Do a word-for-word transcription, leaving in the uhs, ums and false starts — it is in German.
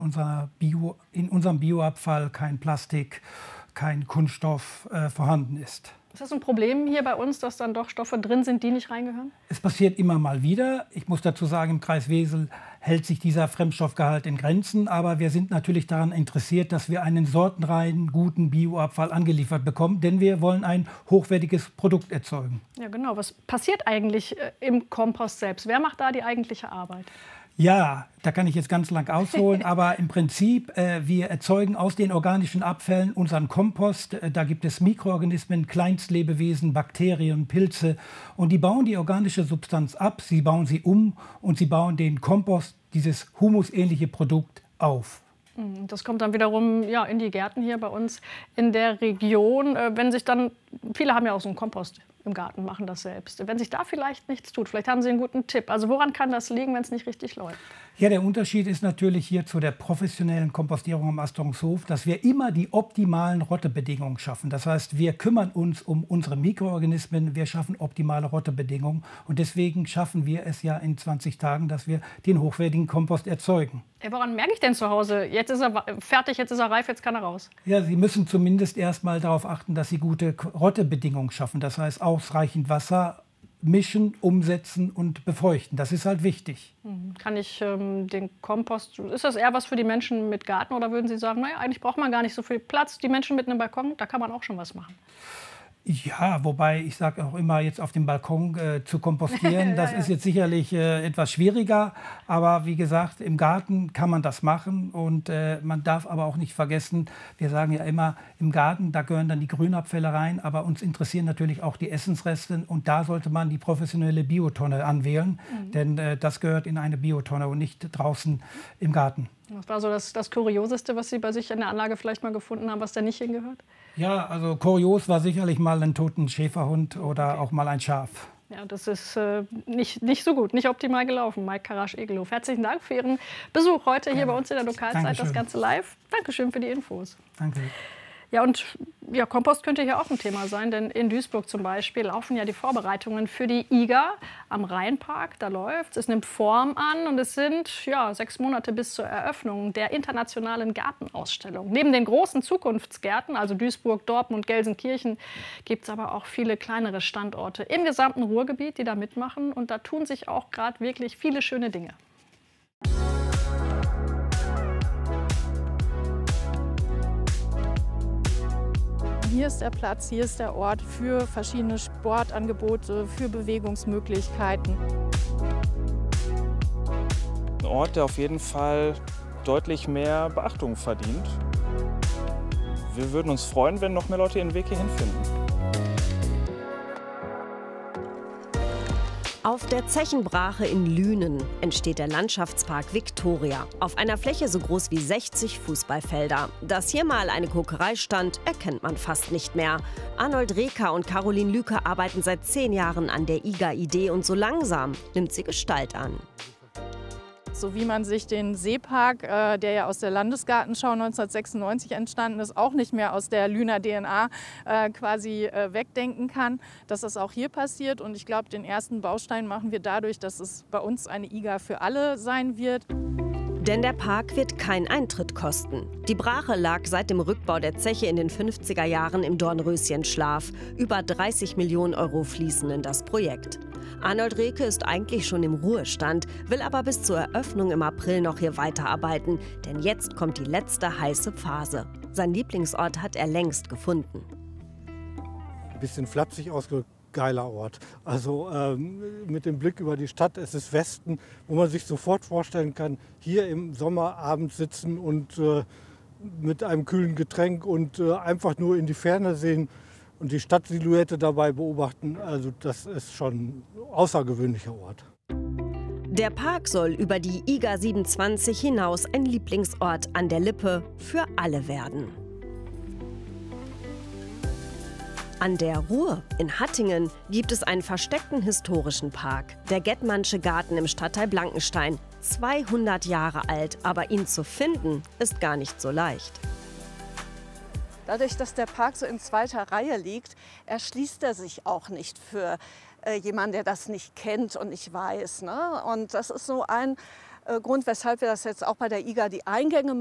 unser Bio, in unserem Bioabfall kein Plastik, kein Kunststoff äh, vorhanden ist. Ist das ein Problem hier bei uns, dass dann doch Stoffe drin sind, die nicht reingehören? Es passiert immer mal wieder. Ich muss dazu sagen, im Kreis Wesel hält sich dieser Fremdstoffgehalt in Grenzen. Aber wir sind natürlich daran interessiert, dass wir einen sortenreinen, guten Bioabfall angeliefert bekommen. Denn wir wollen ein hochwertiges Produkt erzeugen. Ja, genau. Was passiert eigentlich im Kompost selbst? Wer macht da die eigentliche Arbeit? Ja, da kann ich jetzt ganz lang ausholen, aber im Prinzip, äh, wir erzeugen aus den organischen Abfällen unseren Kompost. Äh, da gibt es Mikroorganismen, Kleinstlebewesen, Bakterien, Pilze und die bauen die organische Substanz ab, sie bauen sie um und sie bauen den Kompost, dieses humusähnliche Produkt, auf. Das kommt dann wiederum ja, in die Gärten hier bei uns in der Region. Äh, wenn sich dann, viele haben ja auch so einen Kompost im Garten, machen das selbst. Wenn sich da vielleicht nichts tut, vielleicht haben Sie einen guten Tipp. Also woran kann das liegen, wenn es nicht richtig läuft? Ja, der Unterschied ist natürlich hier zu der professionellen Kompostierung am Astorungshof, dass wir immer die optimalen Rottebedingungen schaffen. Das heißt, wir kümmern uns um unsere Mikroorganismen, wir schaffen optimale Rottebedingungen. Und deswegen schaffen wir es ja in zwanzig Tagen, dass wir den hochwertigen Kompost erzeugen. Ja, woran merke ich denn zu Hause? Jetzt ist er fertig, jetzt ist er reif, jetzt kann er raus. Ja, Sie müssen zumindest erst mal darauf achten, dass Sie gute Rottebedingungen schaffen. Das heißt, ausreichend Wasser mischen, umsetzen und befeuchten. Das ist halt wichtig. Kann ich ähm, den Kompost, ist das eher was für die Menschen mit Garten oder würden Sie sagen, naja, eigentlich braucht man gar nicht so viel Platz. Die Menschen mit einem Balkon, da kann man auch schon was machen. Ja, wobei ich sage auch immer, jetzt auf dem Balkon äh, zu kompostieren, das ja, ja. ist jetzt sicherlich äh, etwas schwieriger. Aber wie gesagt, im Garten kann man das machen. Und äh, man darf aber auch nicht vergessen, wir sagen ja immer, im Garten, da gehören dann die Grünabfälle rein. Aber uns interessieren natürlich auch die Essensreste. Und da sollte man die professionelle Biotonne anwählen. Mhm. Denn äh, das gehört in eine Biotonne und nicht draußen im Garten. Was war so das, das Kurioseste, was Sie bei sich in der Anlage vielleicht mal gefunden haben, was da nicht hingehört? Ja, also kurios war sicherlich mal ein toten Schäferhund oder okay. auch mal ein Schaf. Ja, das ist äh, nicht, nicht so gut, nicht optimal gelaufen. Mike Karasch-Egelhof, herzlichen Dank für Ihren Besuch heute hier bei uns in der Lokalzeit, Dankeschön. Das Ganze live. Dankeschön für die Infos. Danke. Ja, und ja, Kompost könnte hier auch ein Thema sein, denn in Duisburg zum Beispiel laufen ja die Vorbereitungen für die I G A am Rheinpark. Da läuft es, nimmt Form an und es sind ja, sechs Monate bis zur Eröffnung der internationalen Gartenausstellung. Neben den großen Zukunftsgärten, also Duisburg, Dortmund, Gelsenkirchen, gibt es aber auch viele kleinere Standorte im gesamten Ruhrgebiet, die da mitmachen. Und da tun sich auch gerade wirklich viele schöne Dinge. Hier ist der Platz, hier ist der Ort für verschiedene Sportangebote, für Bewegungsmöglichkeiten. Ein Ort, der auf jeden Fall deutlich mehr Beachtung verdient. Wir würden uns freuen, wenn noch mehr Leute ihren Weg hierhin finden. Auf der Zechenbrache in Lünen entsteht der Landschaftspark Victoria. Auf einer Fläche so groß wie sechzig Fußballfelder. Dass hier mal eine Kokerei stand, erkennt man fast nicht mehr. Arnold Reker und Caroline Lüke arbeiten seit zehn Jahren an der I G A-Idee und so langsam nimmt sie Gestalt an. So wie man sich den Seepark, äh, der ja aus der Landesgartenschau neunzehnhundertsechsundneunzig entstanden ist, auch nicht mehr aus der Lüner D N A äh, quasi äh, wegdenken kann, dass das auch hier passiert. Und ich glaube, den ersten Baustein machen wir dadurch, dass es bei uns eine I G A für alle sein wird. Denn der Park wird keinen Eintritt kosten. Die Brache lag seit dem Rückbau der Zeche in den fünfziger Jahren im Dornröschenschlaf. Über dreißig Millionen Euro fließen in das Projekt. Arnold Reker ist eigentlich schon im Ruhestand, will aber bis zur Eröffnung im April noch hier weiterarbeiten. Denn jetzt kommt die letzte heiße Phase. Sein Lieblingsort hat er längst gefunden. Ein bisschen flapsig ausgedrückt. Geiler Ort. Also ähm, mit dem Blick über die Stadt, es ist Westen, wo man sich sofort vorstellen kann, hier im Sommerabend sitzen und äh, mit einem kühlen Getränk und äh, einfach nur in die Ferne sehen und die Stadtsilhouette dabei beobachten. Also das ist schon ein außergewöhnlicher Ort. Der Park soll über die I G A siebenundzwanzig hinaus ein Lieblingsort an der Lippe für alle werden. An der Ruhr in Hattingen gibt es einen versteckten historischen Park. Der Gettmannsche Garten im Stadtteil Blankenstein. zweihundert Jahre alt, aber ihn zu finden, ist gar nicht so leicht. Dadurch, dass der Park so in zweiter Reihe liegt, erschließt er sich auch nicht für äh, jemanden, der das nicht kennt und nicht weiß. Ne? Und das ist so ein Grund, weshalb wir das jetzt auch bei der I G A die Eingänge